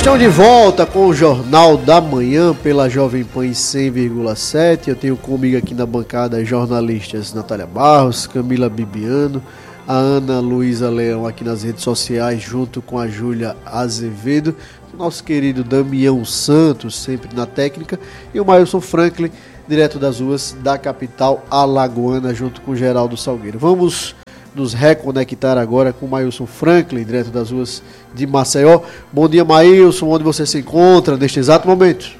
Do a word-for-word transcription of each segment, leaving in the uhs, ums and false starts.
Estamos de volta com o Jornal da Manhã pela Jovem Pan cem vírgula sete. Eu tenho comigo aqui na bancada as jornalistas Natália Barros, Camila Bibiano, a Ana Luísa Leão aqui nas redes sociais, junto com a Júlia Azevedo, o nosso querido Damião Santos, sempre na técnica, e o Mailson Franklin, direto das ruas da capital alagoana, junto com o Geraldo Salgueiro. Vamos nos reconectar agora com o Mailson Franklin, direto das ruas de Maceió. Bom dia, Mailson, onde você se encontra neste exato momento?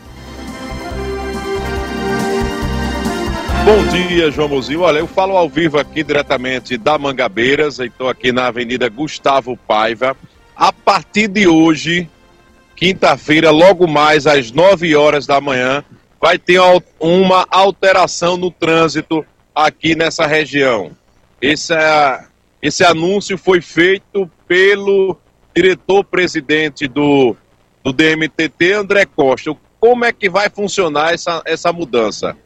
Bom dia, João Mozinho. Olha, eu falo ao vivo aqui diretamente da Mangabeiras, estou aqui na Avenida Gustavo Paiva. A partir de hoje, quinta-feira, logo mais às nove horas da manhã, vai ter uma alteração no trânsito aqui nessa região. Esse, é, esse anúncio foi feito pelo diretor-presidente do, do D M T T, André Costa. Como é que vai funcionar essa, essa mudança?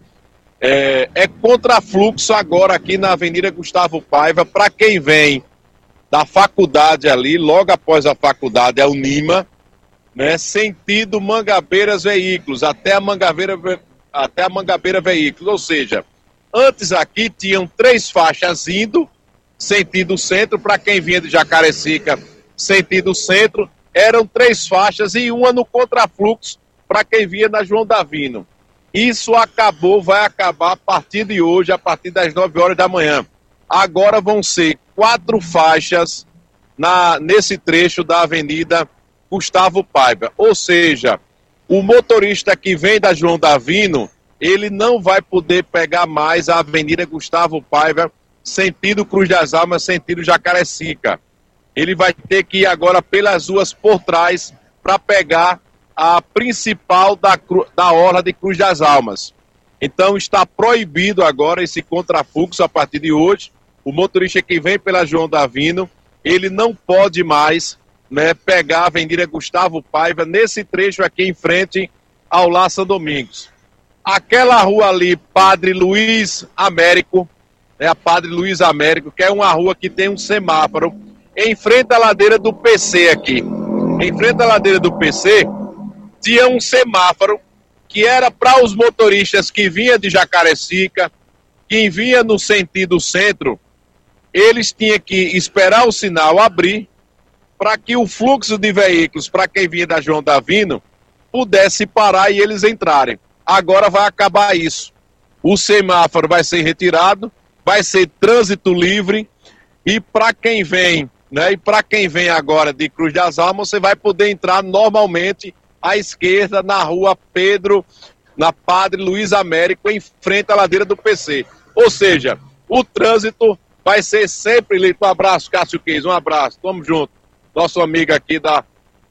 É, é contrafluxo agora aqui na Avenida Gustavo Paiva, para quem vem da faculdade ali, logo após a faculdade, é o Nima, né, sentido Mangabeiras Veículos, até a Mangabeira, até a Mangabeira Veículos, ou seja, antes aqui tinham três faixas indo, sentido centro, para quem vinha de Jacarecica, sentido centro, eram três faixas e uma no contrafluxo para quem vinha da João Davino. Isso acabou, vai acabar a partir de hoje, a partir das nove horas da manhã. Agora vão ser quatro faixas na, nesse trecho da Avenida Gustavo Paiva. Ou seja, o motorista que vem da João Davino, ele não vai poder pegar mais a Avenida Gustavo Paiva, sentido Cruz das Almas, sentido Jacarecica. Ele vai ter que ir agora pelas ruas por trás para pegar a principal da, da orla de Cruz das Almas. Então está proibido agora esse contrafluxo a partir de hoje. O motorista que vem pela João Davino, ele não pode mais, né, pegar a Avenida Gustavo Paiva nesse trecho aqui em frente ao Lá São Domingos. Aquela rua ali, Padre Luiz Américo, é a Padre Luiz Américo, que é uma rua que tem um semáforo, em frente à ladeira do P C aqui. Em frente à ladeira do P C, tinha um semáforo que era para os motoristas que vinham de Jacarecica, quem vinha no sentido centro, eles tinham que esperar o sinal abrir para que o fluxo de veículos, para quem vinha da João Davino, pudesse parar e eles entrarem. Agora vai acabar isso. O semáforo vai ser retirado, vai ser trânsito livre e para quem vem, né, e para quem vem agora de Cruz das Almas, você vai poder entrar normalmente à esquerda na rua Pedro, na Padre Luiz Américo, em frente à ladeira do P C. Ou seja, o trânsito vai ser sempre livre. Um abraço, Cássio Queiroz, um abraço, tamo junto. Nosso amigo aqui da,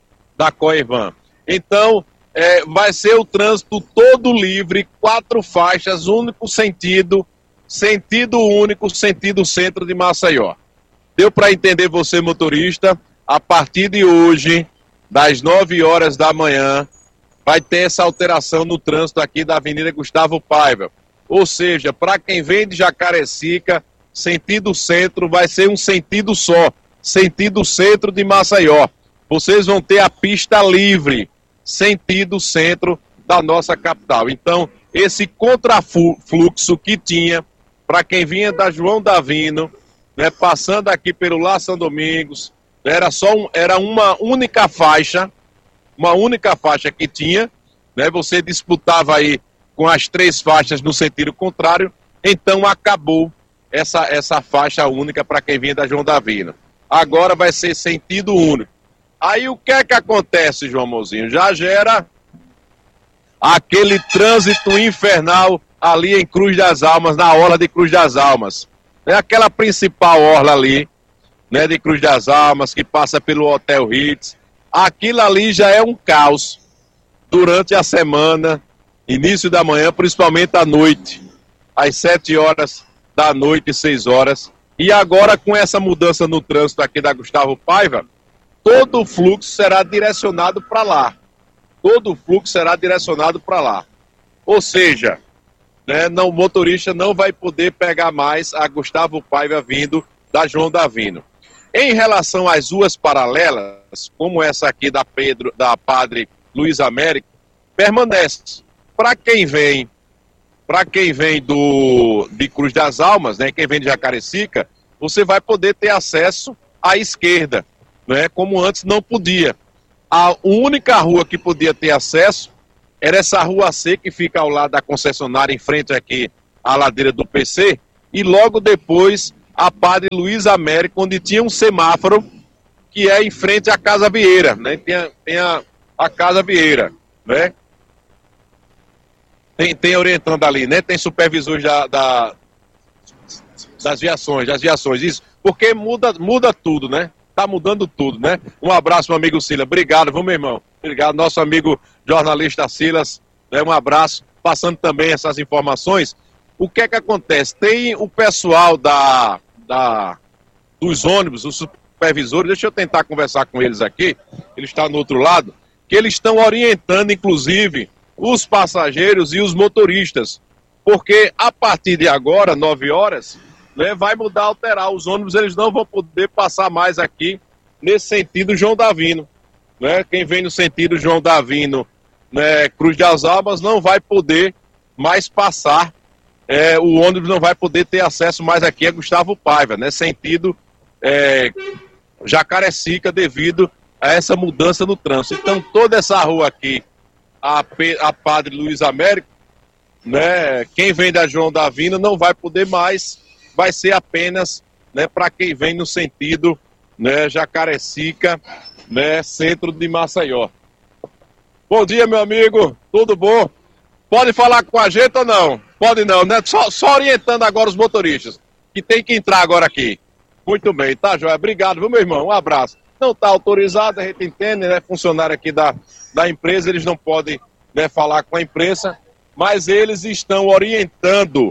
da Coevan. Então, É, vai ser o trânsito todo livre, quatro faixas, único sentido, sentido único, sentido centro de Maceió. Deu para entender você, motorista? A partir de hoje, das nove horas da manhã, vai ter essa alteração no trânsito aqui da Avenida Gustavo Paiva. Ou seja, para quem vem de Jacarecica, sentido centro, vai ser um sentido só, sentido centro de Maceió. Vocês vão ter a pista livre, sentido centro da nossa capital. Então, esse contrafluxo que tinha para quem vinha da João Davino, né, passando aqui pelo Lá São Domingos, era só um, era uma única faixa, uma única faixa que tinha, né, você disputava aí com as três faixas no sentido contrário, então acabou essa, essa faixa única para quem vinha da João Davino. Agora vai ser sentido único. Aí o que é que acontece, João Mozinho? Já gera aquele trânsito infernal ali em Cruz das Almas, na orla de Cruz das Almas. É aquela principal orla ali, né, de Cruz das Almas, que passa pelo Hotel Ritz. Aquilo ali já é um caos durante a semana, início da manhã, principalmente à noite, às sete horas da noite, seis horas. E agora com essa mudança no trânsito aqui da Gustavo Paiva, todo o fluxo será direcionado para lá. Todo o fluxo será direcionado para lá. Ou seja, né, não, o motorista não vai poder pegar mais a Gustavo Paiva vindo da João Davino. Em relação às ruas paralelas, como essa aqui da, Pedro, da Padre Luiz Américo, permanece. Para quem vem, para quem vem do, de Cruz das Almas, né, quem vem de Jacarecica, você vai poder ter acesso à esquerda, né, como antes não podia. A única rua que podia ter acesso era essa rua C, que fica ao lado da concessionária, em frente aqui à ladeira do P C, e logo depois a Padre Luiz Américo, onde tinha um semáforo, que é em frente à Casa Vieira, né? Tem a, tem a, a Casa Vieira, né? Tem, tem orientando ali, né? Tem supervisores da, da, das viações, das viações, isso, porque muda, muda tudo, né? Tá mudando tudo, né? Um abraço, meu amigo Silas. Obrigado, viu, meu irmão? Obrigado, nosso amigo jornalista Silas, né? Um abraço, passando também essas informações. O que é que acontece? Tem o pessoal da, da, dos ônibus, os supervisores, deixa eu tentar conversar com eles aqui, ele está no outro lado, que eles estão orientando, inclusive, os passageiros e os motoristas, porque a partir de agora, nove horas, né, vai mudar, alterar, os ônibus eles não vão poder passar mais aqui nesse sentido João Davino, né? Quem vem no sentido João Davino, né, Cruz das Almas, não vai poder mais passar, é, o ônibus não vai poder ter acesso mais aqui a Gustavo Paiva, né, sentido é, Jacarecica, devido a essa mudança no trânsito. Então toda essa rua aqui, a, a Padre Luiz Américo, né, quem vem da João Davino não vai poder mais, vai ser apenas, né, para quem vem no sentido, né, Jacarecica, né, centro de Maceió. Bom dia, meu amigo, tudo bom? Pode falar com a gente ou não? Pode não, né? Só, só orientando agora os motoristas, que tem que entrar agora aqui. Muito bem, tá, joia? Obrigado, viu, meu irmão? Um abraço. Não está autorizado, a gente entende, né? Funcionário aqui da, da empresa, eles não podem, né, falar com a imprensa, mas eles estão orientando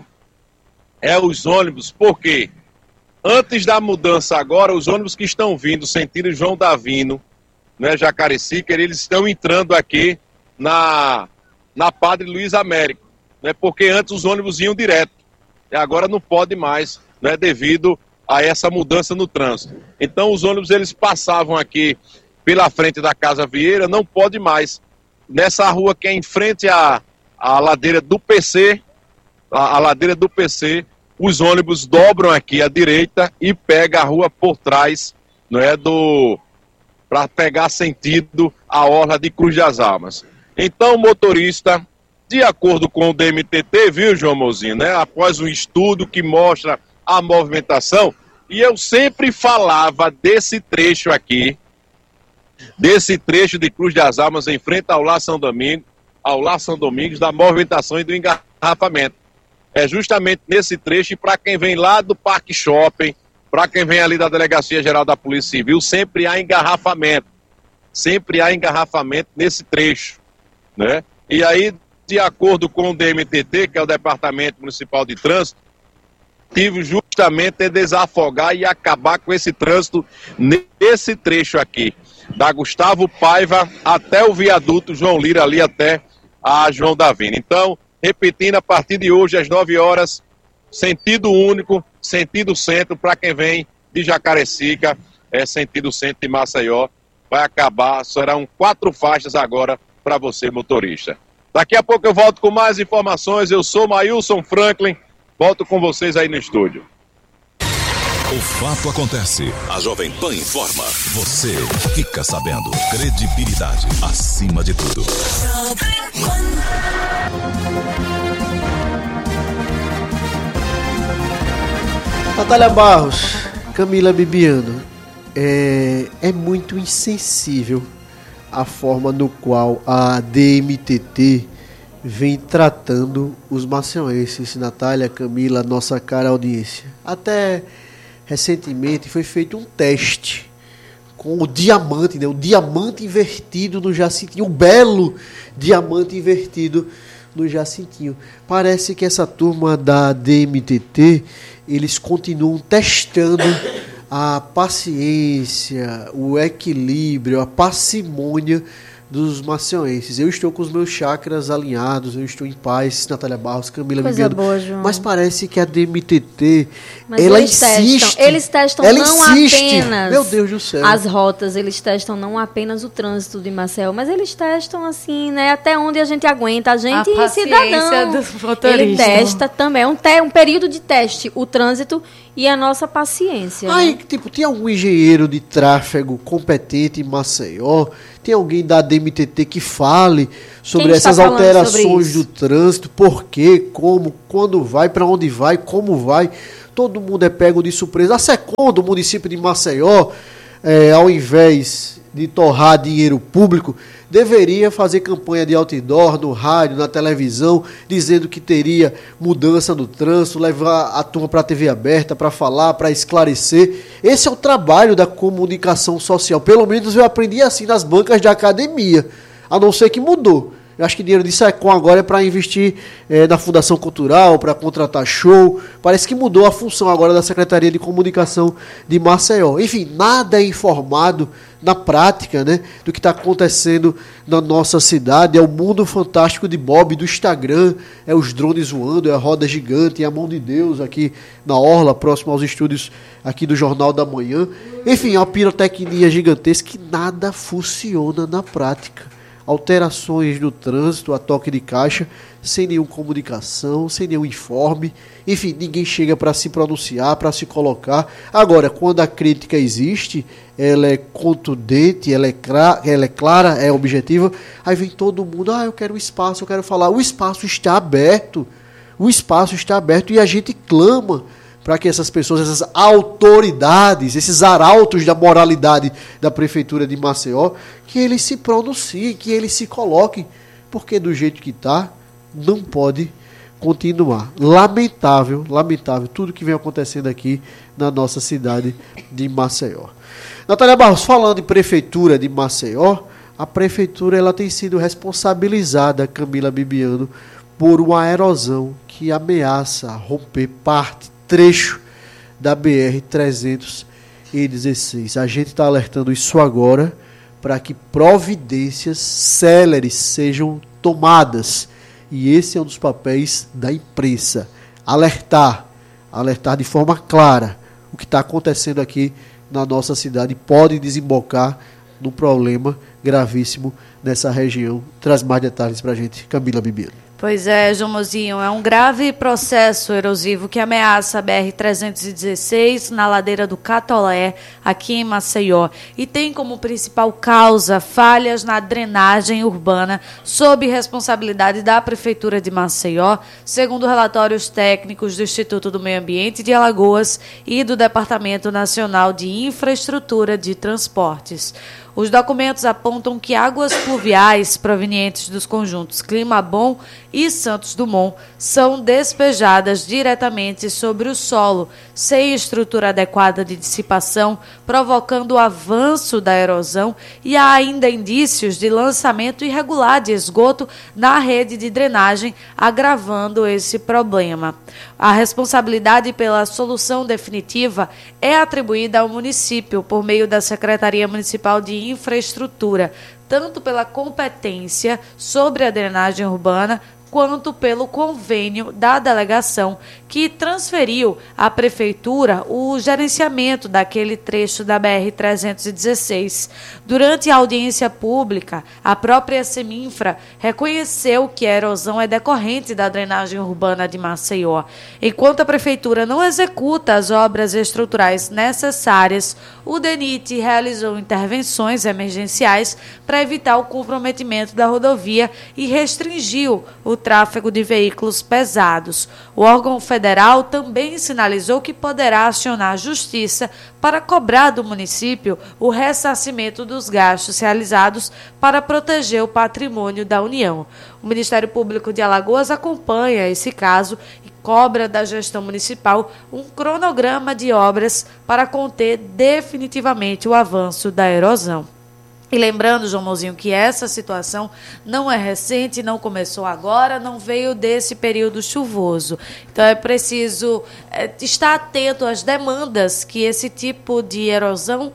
é os ônibus, porque antes da mudança agora, os ônibus que estão vindo sentido João Davino, né, Jacarecica, eles estão entrando aqui na, na Padre Luiz Américo, né, porque antes os ônibus iam direto, e agora não pode mais, né, devido a essa mudança no trânsito. Então os ônibus eles passavam aqui pela frente da Casa Vieira, não pode mais. Nessa rua que é em frente à, à ladeira do P C, a, a ladeira do P C, os ônibus dobram aqui à direita e pega a rua por trás, não é, do para pegar sentido a orla de Cruz das Almas. Então o motorista, de acordo com o D M T T, viu, João Mozinho, né, após um estudo que mostra a movimentação, e eu sempre falava desse trecho aqui, desse trecho de Cruz das Almas em frente ao Lar São Domingos, ao Lar São Domingos, da movimentação e do engarrafamento. É justamente nesse trecho, e para quem vem lá do Parque Shopping, para quem vem ali da Delegacia Geral da Polícia Civil, sempre há engarrafamento. Sempre há engarrafamento nesse trecho, né? E aí, de acordo com o D M T T, que é o Departamento Municipal de Trânsito, tive justamente é desafogar e acabar com esse trânsito nesse trecho aqui, da Gustavo Paiva até o viaduto João Lira, ali até a João Davino. Então, repetindo, a partir de hoje, às nove horas, sentido único, sentido centro, para quem vem de Jacarecica, é sentido centro de Maceió, vai acabar, serão quatro faixas agora para você, motorista. Daqui a pouco eu volto com mais informações, eu sou Maílson Franklin, volto com vocês aí no estúdio. O fato acontece, a Jovem Pan informa, você fica sabendo, credibilidade acima de tudo. Natália Barros, Camila Bibiano, é, é muito insensível a forma no qual a D M T T vem tratando os maceioenses. Natália, Camila, nossa cara audiência. Até recentemente foi feito um teste com o diamante, né? O diamante invertido no Jacintinho, o belo diamante invertido no Jacintinho. Parece que essa turma da D M T T, eles continuam testando a paciência, o equilíbrio, a parcimônia dos maceioenses. Eu estou com os meus chakras alinhados, eu estou em paz, Natália Barros, Camila Coisa Bibiano. boa, João. Mas parece que a D M T T, Mas ela eles insiste. Testam, eles testam ela não insiste. apenas Meu Deus do céu. as rotas, eles testam não apenas o trânsito de Maceió, mas eles testam assim, né, até onde a gente aguenta, a gente a cidadão. Do motorista. Ele testa também, é um, te, um período de teste, o trânsito e a nossa paciência. Aí, né? tipo, tem algum engenheiro de tráfego competente em Maceió? Tem alguém da D M T T que fale sobre Quem está essas falando alterações sobre isso? do trânsito? Por quê? Como? Quando vai? Para onde vai? Como vai? Todo mundo é pego de surpresa. A SECOM do município de Maceió, é, ao invés de torrar dinheiro público, deveria fazer campanha de outdoor no rádio, na televisão, dizendo que teria mudança no trânsito, levar a turma para a T V aberta, para falar, para esclarecer. Esse é o trabalho da comunicação social. Pelo menos eu aprendi assim nas bancas de academia, a não ser que mudou. Eu acho que dinheiro de SECOM agora é para investir é, na Fundação Cultural, para contratar show. Parece que mudou a função agora da Secretaria de Comunicação de Maceió. Enfim, nada é informado na prática, né, do que está acontecendo na nossa cidade. É o mundo fantástico de Bob do Instagram, é os drones voando, é a roda gigante, é a mão de Deus aqui na orla, próximo aos estúdios aqui do Jornal da Manhã. Enfim, é uma pirotecnia gigantesca que nada funciona na prática. Alterações no trânsito, a toque de caixa, sem nenhuma comunicação, sem nenhum informe. Enfim, ninguém chega para se pronunciar, para se colocar. Agora, quando a crítica existe, ela é contundente, ela é, clara, ela é clara, é objetiva, aí vem todo mundo, ah, eu quero espaço, eu quero falar. O espaço está aberto, o espaço está aberto e a gente clama para que essas pessoas, essas autoridades, esses arautos da moralidade da Prefeitura de Maceió, que eles se pronunciem, que eles se coloquem, porque do jeito que está, não pode continuar. Lamentável, lamentável, tudo que vem acontecendo aqui na nossa cidade de Maceió. Natália Barros, falando em Prefeitura de Maceió, a Prefeitura ela tem sido responsabilizada, Camila Bibiano, por uma erosão que ameaça romper parte, trecho da B R trezentos e dezesseis. A gente está alertando isso agora para que providências céleres sejam tomadas. E esse é um dos papéis da imprensa. Alertar, alertar de forma clara o que está acontecendo aqui na nossa cidade pode desembocar num problema gravíssimo nessa região. Traz mais detalhes para a gente, Camila Bibiano. Pois é, João Mozinho, é um grave processo erosivo que ameaça a B R trezentos e dezesseis na ladeira do Catolé, aqui em Maceió, e tem como principal causa falhas na drenagem urbana sob responsabilidade da Prefeitura de Maceió, segundo relatórios técnicos do Instituto do Meio Ambiente de Alagoas e do Departamento Nacional de Infraestrutura de Transportes. Os documentos apontam que águas pluviais provenientes dos conjuntos Clima Bom e Santos Dumont são despejadas diretamente sobre o solo, sem estrutura adequada de dissipação, provocando o avanço da erosão, e há ainda indícios de lançamento irregular de esgoto na rede de drenagem, agravando esse problema. A responsabilidade pela solução definitiva é atribuída ao município por meio da Secretaria Municipal de Infraestrutura, tanto pela competência sobre a drenagem urbana, quanto pelo convênio da delegação, que transferiu à Prefeitura o gerenciamento daquele trecho da B R trezentos e dezesseis. Durante a audiência pública, a própria Seminfra reconheceu que a erosão é decorrente da drenagem urbana de Maceió. Enquanto a Prefeitura não executa as obras estruturais necessárias, o DENIT realizou intervenções emergenciais para evitar o comprometimento da rodovia e restringiu o tráfego de veículos pesados. O órgão federal também sinalizou que poderá acionar a justiça para cobrar do município o ressarcimento dos gastos realizados para proteger o patrimônio da União. O Ministério Público de Alagoas acompanha esse caso e cobra da gestão municipal um cronograma de obras para conter definitivamente o avanço da erosão. E lembrando, João Mozinho, que essa situação não é recente, não começou agora, não veio desse período chuvoso. Então é preciso é, estar atento às demandas que esse tipo de erosão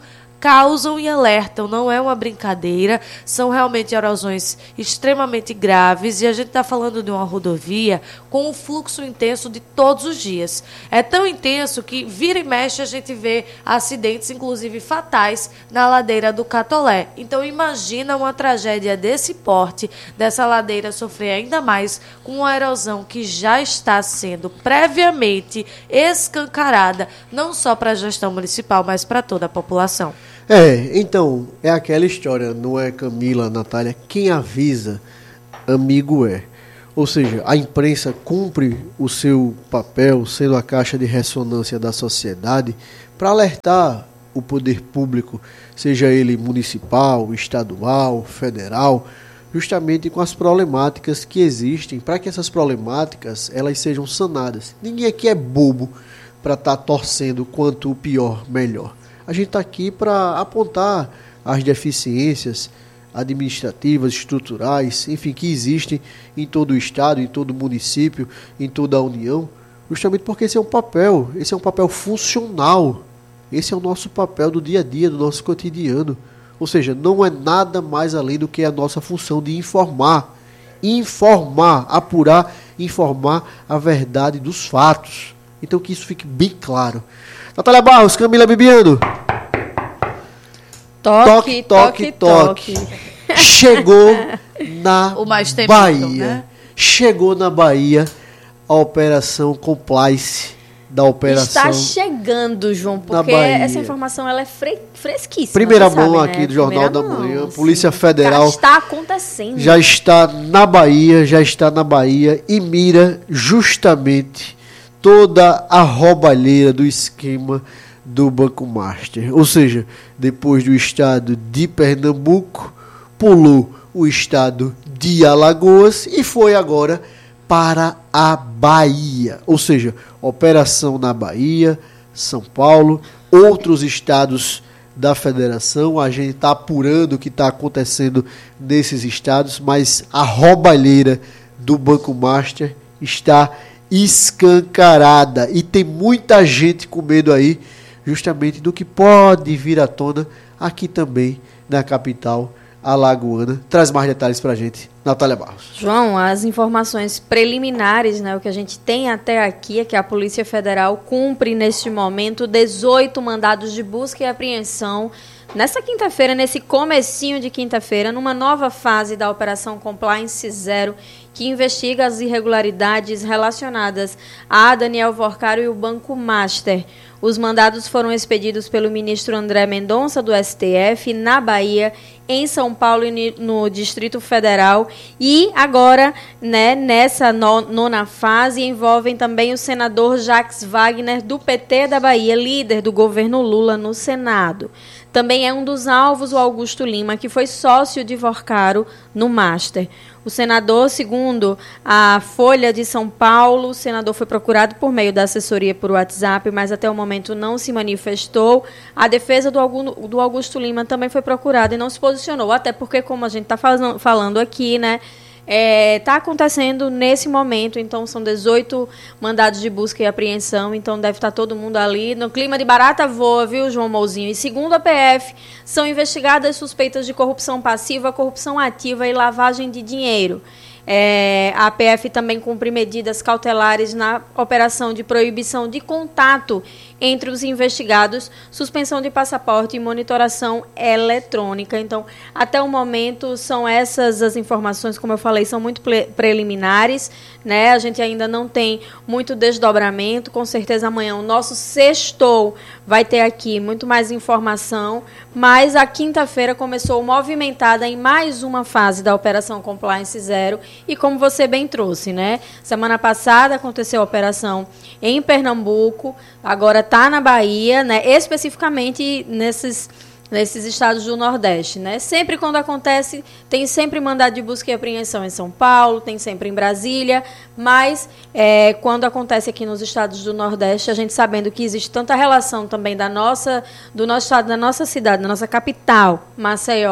causam e alertam. Não é uma brincadeira, são realmente erosões extremamente graves e a gente está falando de uma rodovia com um fluxo intenso de todos os dias. É tão intenso que vira e mexe a gente vê acidentes, inclusive fatais, na ladeira do Catolé. Então imagina uma tragédia desse porte, dessa ladeira sofrer ainda mais com uma erosão que já está sendo previamente escancarada, não só para a gestão municipal, mas para toda a população. É, então, é aquela história, não é, Camila, Natália, quem avisa, amigo é. Ou seja, a imprensa cumpre o seu papel, sendo a caixa de ressonância da sociedade, para alertar o poder público, seja ele municipal, estadual, federal, justamente com as problemáticas que existem, para que essas problemáticas elas sejam sanadas. Ninguém aqui é bobo para estar tá torcendo quanto o pior, melhor. A gente está aqui para apontar as deficiências administrativas, estruturais, enfim, que existem em todo o estado, em todo o município, em toda a União, justamente porque esse é um papel, esse é um papel funcional, esse é o nosso papel do dia a dia, do nosso cotidiano. Ou seja, não é nada mais além do que a nossa função de informar, informar, apurar, informar a verdade dos fatos. Então que isso fique bem claro. Natália Barros, Camila Bibiano. Toque, toque, toque. toque. Chegou na o mais temido, Bahia. Né? Chegou na Bahia a Operação Complice da operação. Está chegando, João, porque essa informação ela é fre fresquíssima. Primeira mão sabe, aqui né? do Jornal Primeira da Manhã. mão, Polícia sim. Federal. Já está acontecendo. Já está na Bahia, já está na Bahia e mira justamente toda a roubalheira do esquema do Banco Master. Ou seja, depois do estado de Pernambuco, pulou o estado de Alagoas e foi agora para a Bahia. Ou seja, operação na Bahia, São Paulo, outros estados da federação. A gente está apurando o que está acontecendo nesses estados, mas a roubalheira do Banco Master está escancarada e tem muita gente com medo aí justamente do que pode vir à tona aqui também na capital alagoana. Traz mais detalhes pra gente, Natália Barros. João, as informações preliminares, né, o que a gente tem até aqui é que a Polícia Federal cumpre neste momento dezoito mandados de busca e apreensão nessa quinta-feira, nesse comecinho de quinta-feira, numa nova fase da Operação Compliance Zero, que investiga as irregularidades relacionadas a Daniel Vorcaro e o Banco Master. Os mandados foram expedidos pelo ministro André Mendonça, do S T F, na Bahia, em São Paulo e no Distrito Federal. E agora, né, nessa nona fase, envolvem também o senador Jacques Wagner, do P T da Bahia, líder do governo Lula no Senado. Também é um dos alvos o Augusto Lima, que foi sócio de Vorcaro no Master. O senador, segundo a Folha de São Paulo, o senador foi procurado por meio da assessoria por WhatsApp, mas até o momento não se manifestou. A defesa do Augusto Lima também foi procurada e não se posicionou, até porque, como a gente está falando aqui, né, está é, acontecendo nesse momento. Então são dezoito mandados de busca e apreensão, então deve estar todo mundo ali no clima de barata voa, viu, João Mouzinho? E segundo a P F, são investigadas suspeitas de corrupção passiva, corrupção ativa e lavagem de dinheiro. É, a P F também cumpre medidas cautelares na operação de proibição de contato entre os investigados, suspensão de passaporte e monitoração eletrônica. Então, até o momento, são essas as informações, como eu falei, são muito preliminares, né? A gente ainda não tem muito desdobramento. Com certeza amanhã o nosso sextou vai ter aqui muito mais informação, mas a quinta-feira começou movimentada em mais uma fase da Operação Compliance Zero e como você bem trouxe, né? Semana passada aconteceu a operação em Pernambuco, agora está na Bahia, né? Especificamente nesses, nesses estados do Nordeste, né? Sempre quando acontece, tem sempre mandado de busca e apreensão em São Paulo, tem sempre em Brasília, mas é, quando acontece aqui nos estados do Nordeste, a gente sabendo que existe tanta relação também da nossa, do nosso estado, da nossa cidade, da nossa capital, Maceió,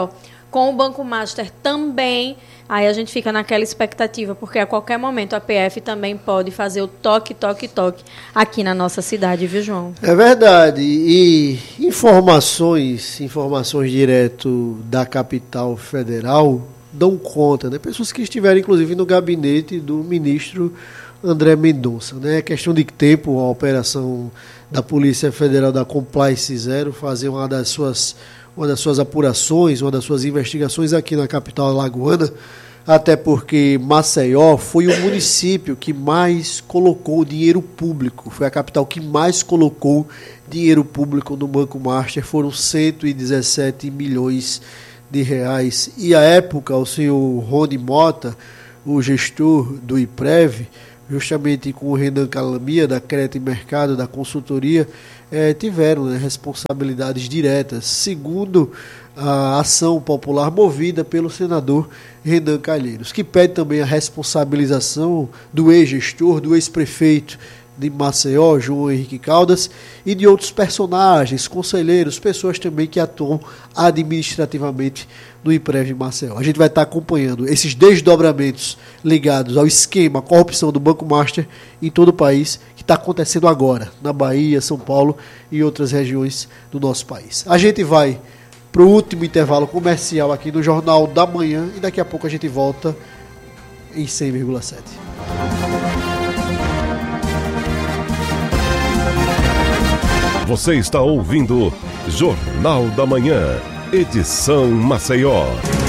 Com o Banco Master também, aí a gente fica naquela expectativa, porque a qualquer momento a P F também pode fazer o toque, toque, toque aqui na nossa cidade, viu, João? É verdade. E informações, informações direto da capital federal dão conta, né? Pessoas que estiveram, inclusive, no gabinete do ministro André Mendonça, né? É questão de tempo a operação da Polícia Federal da Compliance Zero fazer uma das suas, uma das suas apurações, uma das suas investigações aqui na capital alagoana, até porque Maceió foi o município que mais colocou dinheiro público, foi a capital que mais colocou dinheiro público no Banco Master, foram cento e dezessete milhões de reais. E à época, o senhor Rony Mota, o gestor do IPREV, justamente com o Renan Calamia, da Crédito e Mercado, da consultoria, eh, tiveram, né, responsabilidades diretas, segundo a ação popular movida pelo senador Renan Calheiros, que pede também a responsabilização do ex-gestor, do ex-prefeito de Maceió, João Henrique Caldas, e de outros personagens, conselheiros, pessoas também que atuam administrativamente no IPREV Maceió. A gente vai estar acompanhando esses desdobramentos ligados ao esquema, à corrupção do Banco Master em todo o país, que está acontecendo agora, na Bahia, São Paulo e outras regiões do nosso país. A gente vai para o último intervalo comercial aqui no Jornal da Manhã e daqui a pouco a gente volta em cem vírgula sete. Você está ouvindo Jornal da Manhã, edição Maceió.